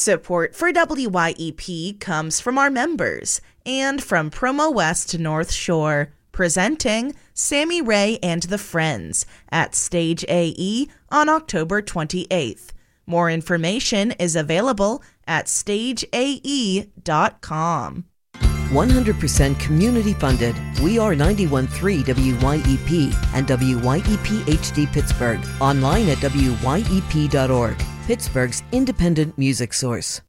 Support for WYEP comes from our members and from Promo West North Shore, presenting Sammy Ray and the Friends at Stage AE on October 28th. More information is available at stageae.com. 100% community funded. We are 91.3 WYEP and WYEP HD Pittsburgh. Online at wyep.org. Pittsburgh's independent music source.